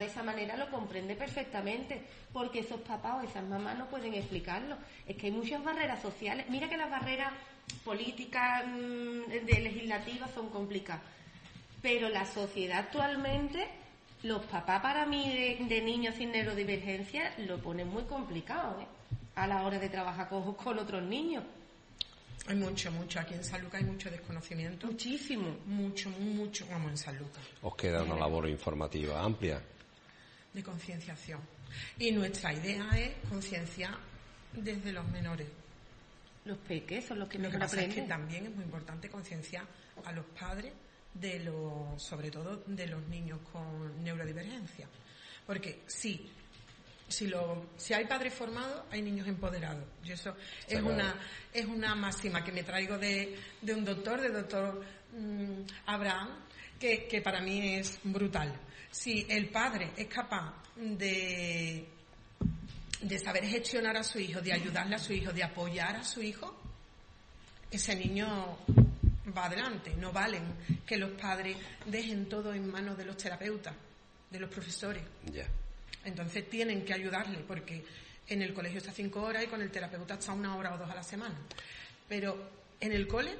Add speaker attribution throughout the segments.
Speaker 1: de esa manera lo comprende perfectamente, porque esos papás o esas mamás no pueden explicarlo. Es que hay muchas barreras sociales. Mira que las barreras políticas, legislativas son complicadas, pero la sociedad actualmente, los papás para mí de niños sin neurodivergencia lo ponen muy complicado, a la hora de trabajar con otros niños.
Speaker 2: Hay mucho. Aquí en Sanlúcar hay mucho desconocimiento.
Speaker 1: Muchísimo.
Speaker 2: Mucho, vamos, en Sanlúcar.
Speaker 3: Os queda una labor informativa amplia.
Speaker 2: De concienciación. Y nuestra idea es concienciar desde los menores.
Speaker 1: Los peques son los que
Speaker 2: Lo que pasa
Speaker 1: aprenden.
Speaker 2: es que también es muy importante concienciar a los padres sobre todo de los niños con neurodivergencia. Porque si hay padres formados, hay niños empoderados. Y eso es una máxima que me traigo de un doctor, del doctor Abraham, que para mí es brutal. Si el padre es capaz de saber gestionar a su hijo, de ayudarle a su hijo, de apoyar a su hijo, ese niño va adelante. No valen que los padres dejen todo en manos de los terapeutas, de los profesores.
Speaker 3: Ya.
Speaker 2: Entonces tienen que ayudarle, porque en el colegio está 5 horas y con el terapeuta está 1 hora o 2 a la semana. Pero en el cole,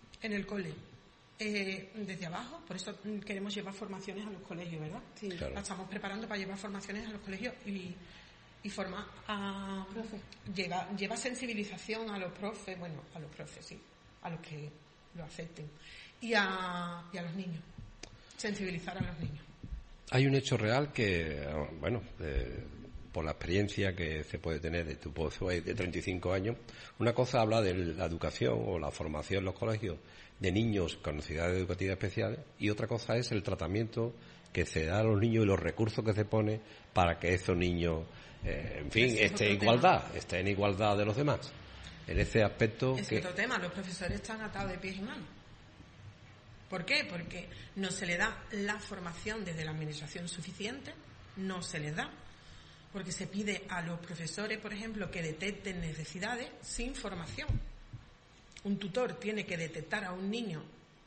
Speaker 2: desde abajo, por eso queremos llevar formaciones a los colegios, ¿verdad?
Speaker 1: Sí,
Speaker 3: claro.
Speaker 2: La estamos preparando para llevar formaciones a los colegios y formar a... Lleva sensibilización a los profes, sí, a los que lo acepten, y a los niños, sensibilizar a los niños.
Speaker 3: Hay un hecho real que, por la experiencia que se puede tener de tu pozo de 35 años, una cosa habla de la educación o la formación en los colegios de niños con necesidades educativas especiales, y otra cosa es el tratamiento que se da a los niños y los recursos que se pone para que esos niños, estén en igualdad de los demás. En ese aspecto...
Speaker 2: Es otro tema, los profesores están atados de pies y manos. ¿Por qué? Porque no se le da la formación desde la administración suficiente, no se les da. Porque se pide a los profesores, por ejemplo, que detecten necesidades sin formación. Un tutor tiene que detectar a un niño,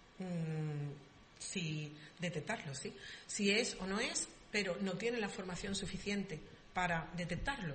Speaker 2: detectarlo, si es o no es, pero no tiene la formación suficiente para detectarlo.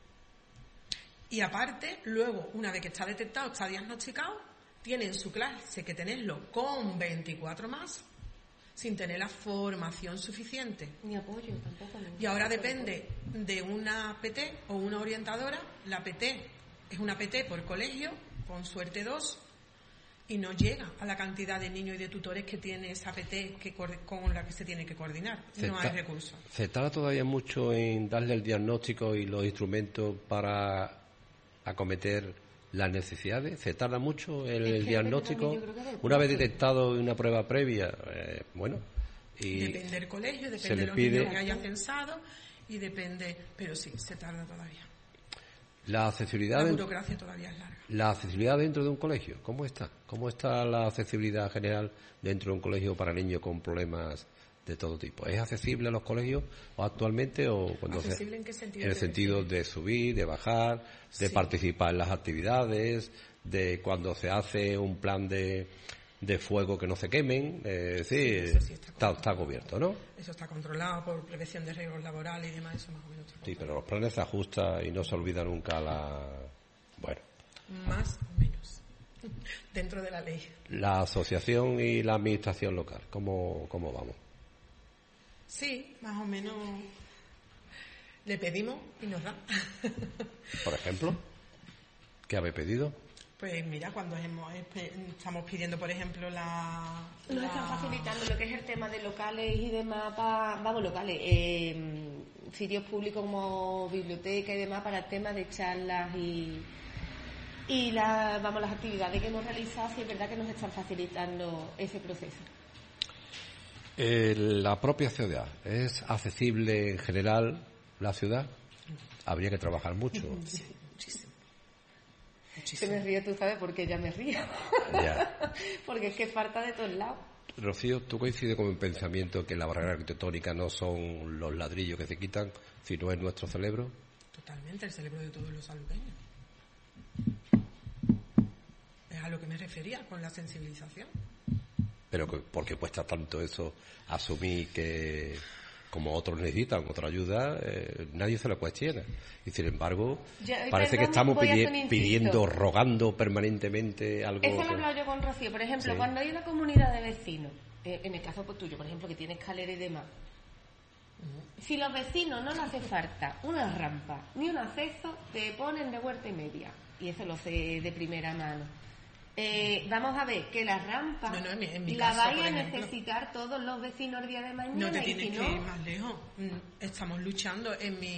Speaker 2: Y aparte, luego, una vez que está detectado, está diagnosticado, tiene en su clase que tenerlo con 24 más, sin tener la formación suficiente.
Speaker 1: Ni apoyo tampoco.
Speaker 2: Y ahora depende de una PT o una orientadora. La PT es una PT por colegio, con suerte 2, y no llega a la cantidad de niños y de tutores que tiene esa PT con la que se tiene que coordinar. No hay recursos.
Speaker 3: ¿Se tarda todavía mucho en darle el diagnóstico y los instrumentos para acometer las necesidades? ¿Se tarda mucho el diagnóstico? Una vez detectado una prueba previa, y
Speaker 2: depende del colegio, depende de los niños que haya censado, y depende, pero sí, se tarda todavía.
Speaker 3: La
Speaker 2: burocracia todavía es larga.
Speaker 3: La accesibilidad dentro de un colegio, ¿cómo está? ¿Cómo está la accesibilidad general dentro de un colegio para niños con problemas de todo tipo? ¿Es accesible a los colegios actualmente o cuando
Speaker 2: ¿Accesible en qué sentido?
Speaker 3: En el sentido de subir, de bajar, de participar en las actividades, de cuando se hace un plan de fuego que no se quemen, está cubierto, ¿no?
Speaker 2: Eso está controlado por prevención de riesgos laborales y demás, eso más o menos.
Speaker 3: Sí, pero los planes se ajustan y no se olvida nunca
Speaker 2: más o menos, dentro de la ley.
Speaker 3: La asociación y la administración local, ¿cómo vamos?
Speaker 2: Sí, más o menos le pedimos y nos da.
Speaker 3: Por ejemplo, ¿qué habéis pedido?
Speaker 2: Pues mira, cuando estamos pidiendo, por ejemplo,
Speaker 1: nos están facilitando lo que es el tema de locales y demás, sitios públicos como biblioteca y demás para el tema de charlas y las actividades que hemos realizado. Sí, es verdad que nos están facilitando ese proceso.
Speaker 3: La propia ciudad, ¿es accesible en general la ciudad? Habría que trabajar mucho.
Speaker 2: Sí, muchísimo.
Speaker 1: Se me ríe, tú sabes por qué ya me río.
Speaker 3: Ya.
Speaker 1: Porque es que falta de todos lados.
Speaker 3: Rocío, ¿tú coincides con mi pensamiento que la barrera arquitectónica no son los ladrillos que se quitan, sino es nuestro cerebro?
Speaker 2: Totalmente, el cerebro de todos los sanluqueños. Es a lo que me refería con la sensibilización.
Speaker 3: Pero ¿por qué cuesta tanto eso asumir que como otros necesitan otra ayuda, nadie se lo cuestiona. Y sin embargo, parece que estamos pidiendo, rogando permanentemente algo.
Speaker 1: Eso lo he hablado yo con Rocío. Por ejemplo, cuando hay una comunidad de vecinos, en el caso tuyo, por ejemplo, que tiene escalera y demás, si los vecinos no les hace falta una rampa ni un acceso, te ponen de huerta y media. Y eso lo sé de primera mano. Vamos a ver que la rampa en mi caso, vais a necesitar todos los vecinos el día de mañana.
Speaker 2: No te tienes que ir más lejos. Estamos luchando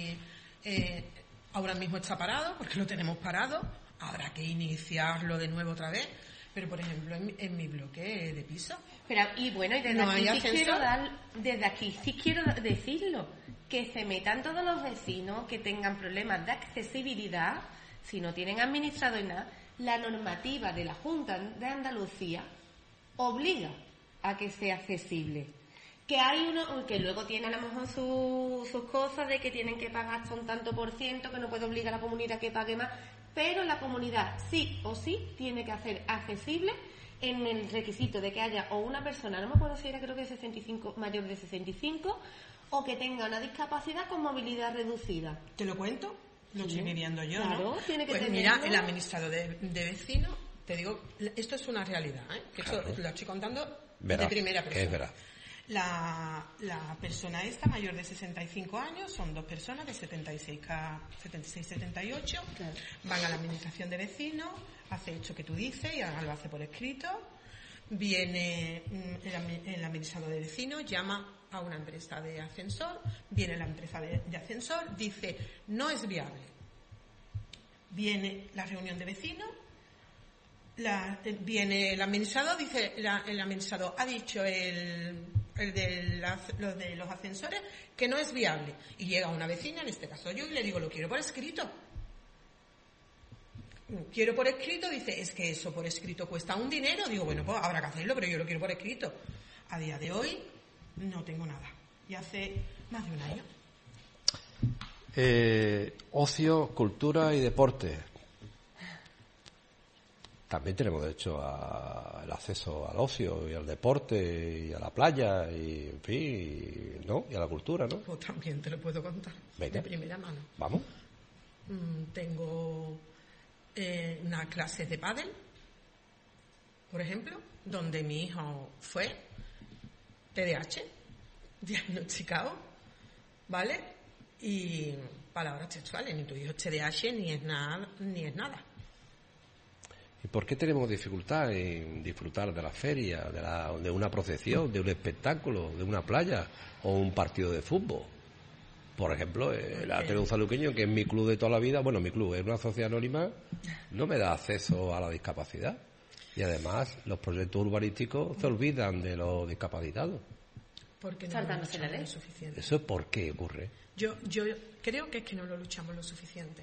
Speaker 2: ahora mismo está parado porque lo tenemos parado. Habrá que iniciarlo de nuevo otra vez. Pero por ejemplo en mi bloque de piso.
Speaker 1: Y desde aquí sí quiero decirlo, que se metan todos los vecinos que tengan problemas de accesibilidad, si no tienen administrado y nada. La normativa de la Junta de Andalucía obliga a que sea accesible. Que hay uno que luego tiene a lo mejor sus cosas de que tienen que pagar hasta un tanto por ciento, que no puede obligar a la comunidad que pague más, pero la comunidad sí o sí tiene que hacer accesible en el requisito de que haya o una persona, no me acuerdo si era, creo que 65, mayor de 65, o que tenga una discapacidad con movilidad reducida.
Speaker 2: ¿Te lo cuento? Lo estoy viviendo yo,
Speaker 1: claro,
Speaker 2: ¿no?
Speaker 1: Tiene que
Speaker 2: pues mira, el administrador de vecinos, te digo, esto es una realidad, que esto lo estoy contando de primera persona.
Speaker 3: Es verdad.
Speaker 2: La persona esta, mayor de 65 años, son dos personas de 76-78, van a la administración de vecinos, hace esto que tú dices y ahora lo hace por escrito, viene el administrador de vecinos, llama a una empresa de ascensor, viene la empresa de ascensor, dice no es viable. Viene la reunión de vecinos, viene el administrador, dice el administrador ha dicho los de los ascensores que no es viable. Y llega una vecina, en este caso yo, y le digo lo quiero por escrito. Quiero por escrito, dice es que eso por escrito cuesta un dinero. Digo bueno, pues habrá que hacerlo, pero yo lo quiero por escrito. A día de hoy no tengo nada. Y hace más de un año.
Speaker 3: Ocio, cultura y deporte. También tenemos derecho al acceso al ocio y al deporte y a la playa y, en fin, ¿no? Y a la cultura, ¿no?
Speaker 2: Pues también te lo puedo contar.
Speaker 3: Venga.
Speaker 2: De primera mano.
Speaker 3: Vamos.
Speaker 2: Tengo unas clases de pádel, por ejemplo, donde mi hijo fue TDAH, diagnosticado, ¿vale? Y palabras textuales, ni tu hijo es TDAH ni es nada.
Speaker 3: ¿Y por qué tenemos dificultad en disfrutar de la feria, de una procesión, de un espectáculo, de una playa o un partido de fútbol? Por ejemplo, el Ateneo Sanluqueño, que es mi club de toda la vida, bueno, mi club es una sociedad anónima, no me da acceso a la discapacidad. Y además, los proyectos urbanísticos se olvidan de los discapacitados.
Speaker 2: Porque no lo luchamos lo suficiente.
Speaker 3: ¿Eso por qué ocurre?
Speaker 2: Yo creo que es que no lo luchamos lo suficiente.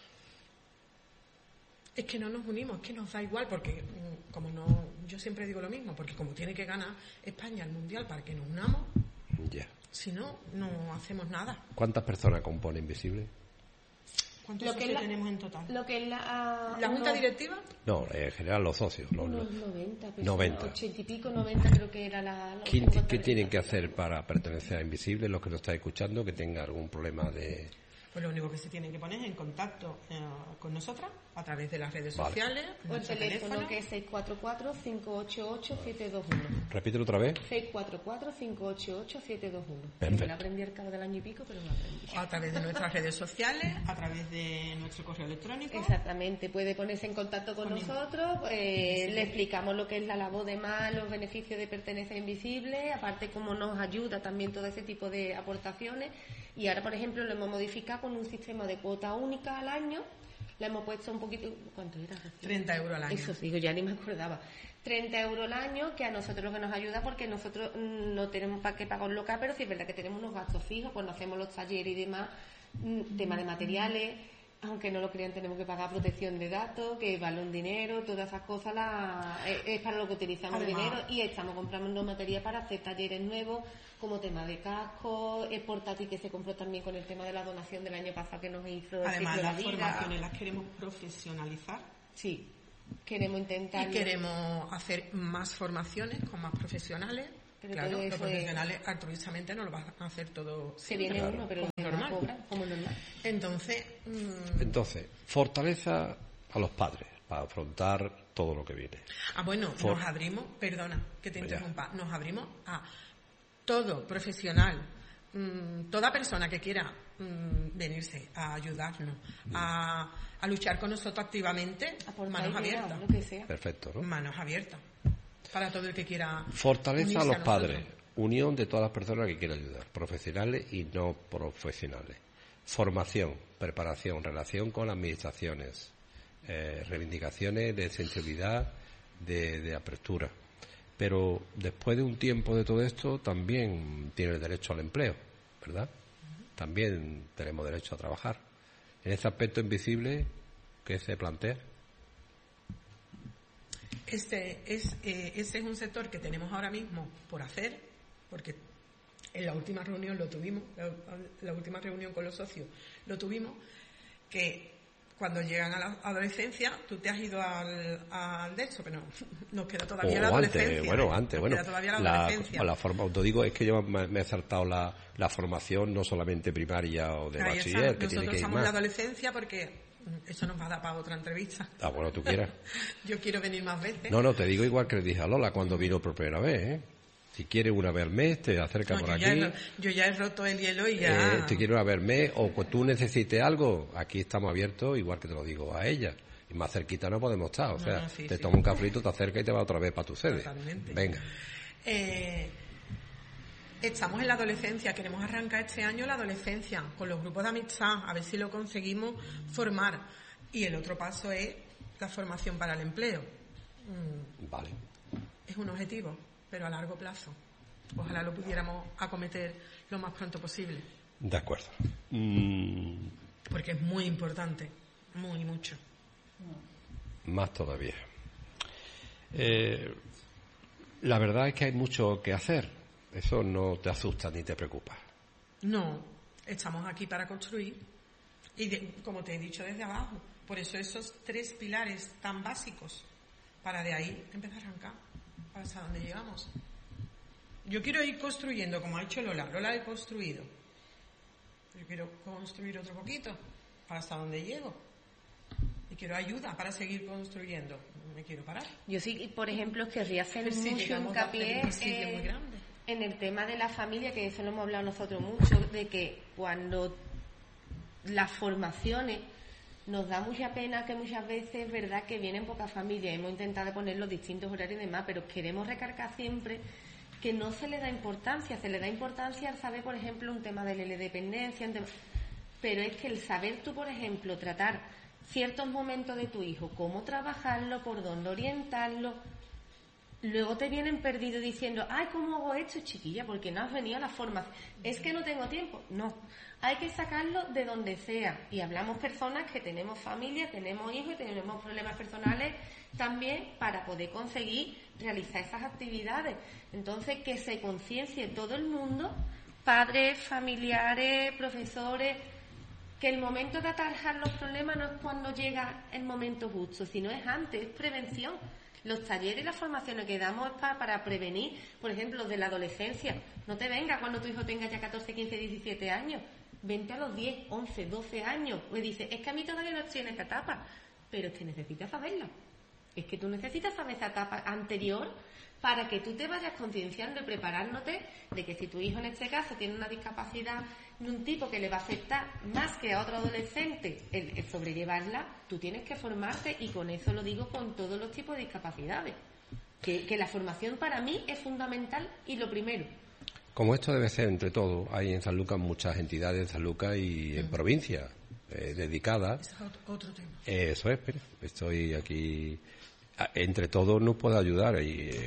Speaker 2: Es que no nos unimos, es que nos da igual, porque yo siempre digo lo mismo, porque como tiene que ganar España el Mundial para que nos unamos, si no, no hacemos nada.
Speaker 3: ¿Cuántas personas componen Invisible?
Speaker 2: ¿Cuántos socios tenemos en total?
Speaker 1: Lo que es
Speaker 2: ¿La junta directiva?
Speaker 3: No, en general los socios.
Speaker 1: Unos 90 personas,
Speaker 3: 90.
Speaker 1: 80 y pico, 90 creo que era
Speaker 3: ¿Qué tienen que hacer para pertenecer a Invisible? Los que nos están escuchando, que tengan algún problema de...
Speaker 2: Pues lo único que se tienen que poner es en contacto con nosotras a través de las redes sociales.
Speaker 1: O el teléfono que es 644-588-721.
Speaker 3: Repítelo otra vez.
Speaker 1: 644-588-721.
Speaker 3: Perfecto.
Speaker 1: Me lo aprendí al cabo del año y pico, pero lo aprendí.
Speaker 2: A través de nuestras redes sociales, a través de nuestro correo electrónico.
Speaker 1: Exactamente, puede ponerse en contacto con nosotros, le explicamos lo que es la labor de MAS, los beneficios de pertenecer a Invisible, aparte cómo nos ayuda también todo ese tipo de aportaciones. Y ahora, por ejemplo, lo hemos modificado con un sistema de cuota única al año. Le hemos puesto un poquito... ¿Cuánto era?
Speaker 2: 30 euros al año.
Speaker 1: Eso sí, yo ya ni me acordaba. 30 euros al año, que a nosotros lo que nos ayuda, porque nosotros no tenemos para qué pagar un local, pero sí es verdad que tenemos unos gastos fijos cuando hacemos los talleres y demás, tema de materiales. Aunque no lo crean, tenemos que pagar protección de datos, que vale un dinero, todas esas cosas es para lo que utilizamos el dinero, y estamos comprando material para hacer talleres nuevos, como tema de cascos, el portátil que se compró también con el tema de la donación del año pasado que nos hizo.
Speaker 2: Además, las formaciones las queremos profesionalizar.
Speaker 1: Sí, queremos intentar.
Speaker 2: Y queremos hacer más formaciones con más profesionales
Speaker 1: Pero
Speaker 2: claro,
Speaker 1: todo
Speaker 2: los
Speaker 1: eso
Speaker 2: profesionales altruistamente no lo van a hacer todo.
Speaker 1: se viene
Speaker 3: claro,
Speaker 1: uno, pero
Speaker 2: como
Speaker 1: los demás
Speaker 2: normal.
Speaker 1: cobran como normal.
Speaker 2: Entonces,
Speaker 3: fortaleza a los padres para afrontar todo lo que viene.
Speaker 2: bueno,
Speaker 3: For-
Speaker 2: nos abrimos, perdona que te
Speaker 3: Ya.
Speaker 2: interrumpa, nos abrimos a todo profesional, toda persona que quiera venirse a ayudarnos, a luchar con nosotros activamente,
Speaker 1: Aportar
Speaker 2: manos
Speaker 1: ideas,
Speaker 2: abiertas.
Speaker 1: lo que sea.
Speaker 3: Perfecto, ¿no?
Speaker 2: Manos abiertas. Para todo el que quiera.
Speaker 3: Fortaleza
Speaker 2: unirse
Speaker 3: a los
Speaker 2: nosotros.
Speaker 3: padres, unión de todas las personas que quieran ayudar, profesionales y no profesionales. Formación, preparación, relación con administraciones, reivindicaciones de sensibilidad, de apertura. Pero después de un tiempo de todo esto, también tiene el derecho al empleo, ¿verdad? También tenemos derecho a trabajar. En ese aspecto invisible, ¿qué se plantea?
Speaker 2: Ese es un sector que tenemos ahora mismo por hacer, porque en la última reunión lo tuvimos, la última reunión con los socios lo tuvimos, que cuando llegan a la adolescencia, tú te has ido al de eso, pero nos queda todavía la adolescencia.
Speaker 3: Antes,
Speaker 2: nos queda todavía la adolescencia.
Speaker 3: La forma, te digo, es que yo me he saltado la formación no solamente primaria o de
Speaker 2: Ahí
Speaker 3: bachiller,
Speaker 2: está.
Speaker 3: que tiene
Speaker 2: Nosotros
Speaker 3: que ir
Speaker 2: somos
Speaker 3: más.
Speaker 2: la adolescencia porque eso nos va a dar para otra entrevista.
Speaker 3: Bueno, tú quieras.
Speaker 2: Yo quiero venir más veces.
Speaker 3: No, te digo igual que le dije a Lola cuando vino por primera vez, ¿eh? Si quieres una vez al mes, te acerca por aquí.
Speaker 2: Yo ya he roto el hielo y ya...
Speaker 3: Te quiero una vez al mes, o tú necesites algo, aquí estamos abiertos, igual que te lo digo a ella. Y más cerquita no podemos estar, o sea, te tomas un cafrito, te acercas y te vas otra vez para tu sede.
Speaker 2: Totalmente.
Speaker 3: Venga.
Speaker 2: Estamos en la adolescencia, queremos arrancar este año la adolescencia con los grupos de amistad, a ver si lo conseguimos formar. Y el otro paso es la formación para el empleo.
Speaker 3: Vale.
Speaker 2: Es un objetivo, pero a largo plazo. Ojalá lo pudiéramos acometer lo más pronto posible.
Speaker 3: De acuerdo.
Speaker 2: Porque es muy importante, muy mucho.
Speaker 3: Más todavía. La verdad es que hay mucho que hacer. Eso no te asusta ni te preocupa.
Speaker 2: No, estamos aquí para construir. Y como te he dicho desde abajo, por eso esos 3 pilares tan básicos, para de ahí empezar a arrancar, hasta donde llegamos. Yo quiero ir construyendo, como ha hecho Lola. Lola he construido. Yo quiero construir otro poquito, para hasta donde llego. Y quiero ayuda para seguir construyendo. No me quiero parar.
Speaker 1: Yo sí, por ejemplo, querría hacer
Speaker 2: Sí,
Speaker 1: mucho
Speaker 2: llegamos a hacer
Speaker 1: hincapié
Speaker 2: un sitio muy grande.
Speaker 1: en el tema de la familia, que eso lo hemos hablado nosotros mucho, de que cuando las formaciones nos da mucha pena que muchas veces es verdad que vienen pocas familias, hemos intentado poner los distintos horarios y demás, pero queremos recargar siempre que no se le da importancia, se le da importancia al saber, por ejemplo, un tema de la dependencia, pero es que el saber tú, por ejemplo, tratar ciertos momentos de tu hijo, cómo trabajarlo, por dónde orientarlo, luego te vienen perdidos diciendo, ay, ¿cómo hago esto, chiquilla? Porque no has venido a la formación. Es que no tengo tiempo. No, hay que sacarlo de donde sea. Y hablamos personas que tenemos familia, tenemos hijos y tenemos problemas personales también para poder conseguir realizar esas actividades. Entonces, que se conciencie todo el mundo, padres, familiares, profesores, que el momento de atajar los problemas no es cuando llega el momento justo, sino es antes, es prevención. Los talleres y las formaciones que damos es para prevenir, por ejemplo, de la adolescencia. No te venga cuando tu hijo tenga ya 14, 15, 17 años. Vente a los 10, 11, 12 años. Pues dice, es que a mí todavía no estoy en esta etapa. Pero es que necesitas saberla. Es que tú necesitas saber esa etapa anterior para que tú te vayas concienciando y preparándote de que si tu hijo en este caso tiene una discapacidad de un tipo que le va a afectar más que a otro adolescente el sobrellevarla, tú tienes que formarte, y con eso lo digo con todos los tipos de discapacidades. Que la formación para mí es fundamental y lo primero.
Speaker 3: Como esto debe ser entre todos, hay en Sanlúcar muchas entidades en Sanlúcar y en provincia dedicadas.
Speaker 2: Ese es otro tema.
Speaker 3: Eso es, pero estoy aquí. Entre todos nos puede ayudar.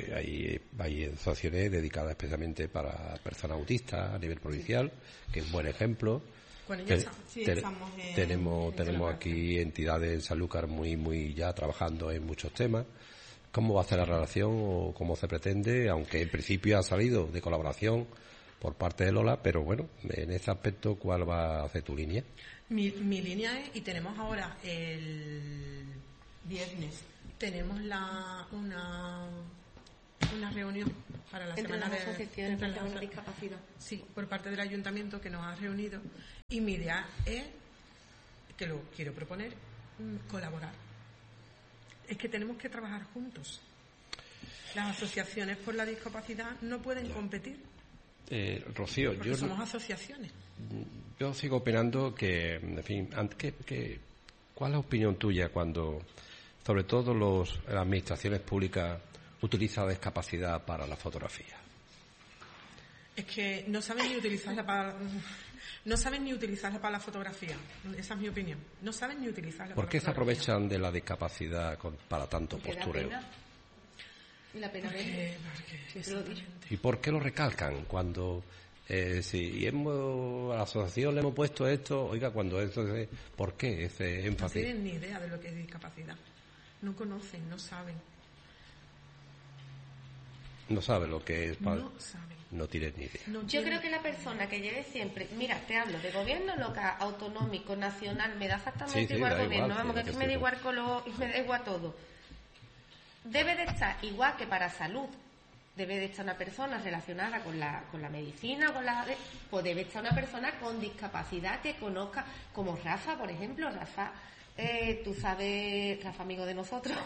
Speaker 3: Hay asociaciones dedicadas especialmente para personas autistas a nivel provincial, que es un buen ejemplo.
Speaker 2: Bueno, ya estamos
Speaker 3: tenemos aquí entidades en Sanlúcar muy ya trabajando en muchos temas. ¿Cómo va a ser la relación o cómo se pretende? Aunque en principio ha salido de colaboración por parte de Lola, pero bueno, en ese aspecto, ¿cuál va a ser tu línea?
Speaker 2: Mi línea es, y tenemos ahora el viernes, tenemos una reunión para la
Speaker 1: Entre
Speaker 2: semana
Speaker 1: las
Speaker 2: de
Speaker 1: asociaciones
Speaker 2: entre
Speaker 1: personas
Speaker 2: las
Speaker 1: con
Speaker 2: aso-
Speaker 1: discapacidad.
Speaker 2: Sí, por parte del ayuntamiento que nos ha reunido, y mi idea es, que lo quiero proponer, colaborar. Es que tenemos que trabajar juntos. Las asociaciones por la discapacidad no pueden competir,
Speaker 3: Rocío,
Speaker 2: porque somos asociaciones.
Speaker 3: yo sigo opinando que, en fin, ¿cuál es la opinión tuya cuando, sobre todo las administraciones públicas, utilizan la discapacidad para la fotografía?
Speaker 2: Es que no saben ni utilizarla para la fotografía. Esa es mi opinión. No saben ni utilizarla
Speaker 3: ¿Por
Speaker 2: para
Speaker 3: qué
Speaker 2: la
Speaker 3: se
Speaker 2: fotografía.
Speaker 3: aprovechan de la discapacidad para tanto
Speaker 1: Porque da
Speaker 3: postureo?
Speaker 1: pena. Y la pena vende. Siempre lo he dicho.
Speaker 3: ¿Y por qué lo recalcan cuando la asociación le hemos puesto esto? Oiga, cuando esto, ¿por qué ese
Speaker 2: No
Speaker 3: énfasis?
Speaker 2: tienen ni idea de lo que es discapacidad. No conocen, no saben.
Speaker 3: No sabe lo que es.
Speaker 2: No saben.
Speaker 3: No tienes ni idea.
Speaker 2: No
Speaker 1: Yo
Speaker 2: tienen-
Speaker 1: creo que la persona que lleve siempre, mira, te hablo de gobierno local, autonómico, nacional, me da exactamente
Speaker 3: Sí,
Speaker 1: igual
Speaker 3: da
Speaker 1: gobierno,
Speaker 3: igual,
Speaker 1: vamos,
Speaker 3: sí,
Speaker 1: que
Speaker 3: lo
Speaker 1: me da
Speaker 3: que
Speaker 1: igual color y me da igual todo. Debe de estar, igual que para salud, debe de estar una persona relacionada con la medicina, pues debe estar una persona con discapacidad que conozca, como Rafa, por ejemplo. Rafa, tú sabes, Rafa, amigo de nosotros,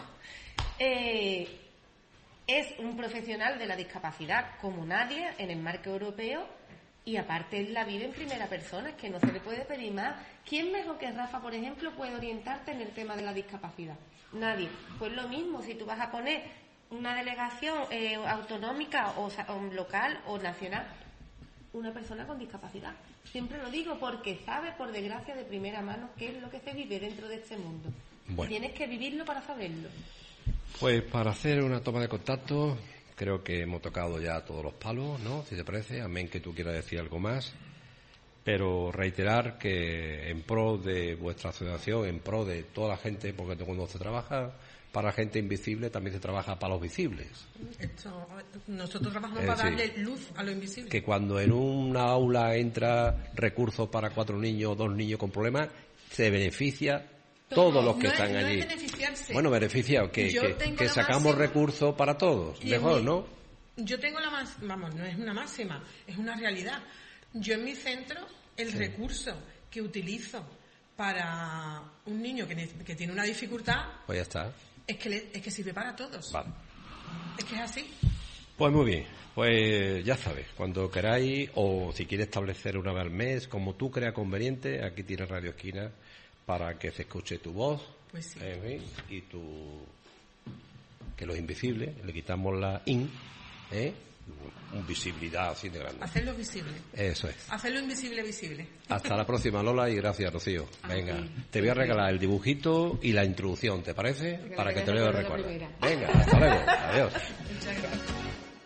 Speaker 1: es un profesional de la discapacidad como nadie en el marco europeo, y aparte él la vive en primera persona, es que no se le puede pedir más. ¿Quién mejor que Rafa, por ejemplo, puede orientarte en el tema de la discapacidad? Nadie. Pues lo mismo, si tú vas a poner una delegación autonómica o local o nacional, una persona con discapacidad. Siempre lo digo porque sabe, por desgracia, de primera mano qué es lo que se vive dentro de este mundo.
Speaker 3: Bueno.
Speaker 1: Y tienes que vivirlo para saberlo.
Speaker 3: Pues para hacer una toma de contacto, creo que hemos tocado ya todos los palos, ¿no? Si te parece, amén que tú quieras decir algo más. Pero reiterar que en pro de vuestra asociación, en pro de toda la gente, porque cuando se trabaja para gente invisible, también se trabaja para los visibles.
Speaker 2: Nosotros trabajamos
Speaker 3: Es
Speaker 2: para
Speaker 3: decir,
Speaker 2: darle luz a lo invisible.
Speaker 3: Que cuando en una aula entra recursos para 4 niños o 2 niños con problemas, se beneficia todos los que están allí.
Speaker 2: No es beneficiarse.
Speaker 3: Bueno, beneficia
Speaker 2: Yo tengo
Speaker 3: que
Speaker 2: la
Speaker 3: sacamos
Speaker 2: máxima,
Speaker 3: recursos para todos.
Speaker 2: y
Speaker 3: Mejor,
Speaker 2: en mi-
Speaker 3: ¿no?
Speaker 2: Yo tengo la más, vamos, no es una máxima, es una realidad. Yo en mi centro, el recurso que utilizo para un niño que tiene una dificultad
Speaker 3: Pues ya está.
Speaker 2: es que sirve para todos.
Speaker 3: Vale.
Speaker 2: Es que es así.
Speaker 3: Pues muy bien, pues ya sabes, cuando queráis o si quieres establecer una vez al mes, como tú creas conveniente, aquí tienes Radio Esquina para que se escuche tu voz,
Speaker 2: Pues sí.
Speaker 3: en fin, y que los invisibles, le quitamos la visibilidad así de grande.
Speaker 2: Hacerlo visible.
Speaker 3: Eso es.
Speaker 2: Hacerlo invisible visible.
Speaker 3: Hasta la próxima, Lola, y gracias, Rocío. Venga,
Speaker 1: ti.
Speaker 3: te voy a regalar el dibujito y la introducción, ¿te parece?
Speaker 1: Que
Speaker 3: Para
Speaker 1: me
Speaker 3: que te
Speaker 1: quede
Speaker 3: lo
Speaker 1: recuerdo la
Speaker 3: recuerdes.
Speaker 1: primera.
Speaker 3: Venga, hasta luego. Adiós.
Speaker 2: Muchas gracias.